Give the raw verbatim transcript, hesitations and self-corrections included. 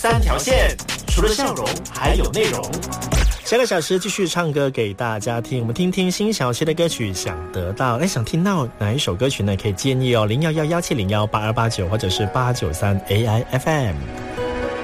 三条线，除了笑容还有内容。 下个小时继续唱歌给大家听，我们听听辛晓琪的歌曲《想得到》。哎，想听到哪一首歌曲呢？可以建议哦，零幺幺幺七零幺八二八九或者是八九三 A I F M。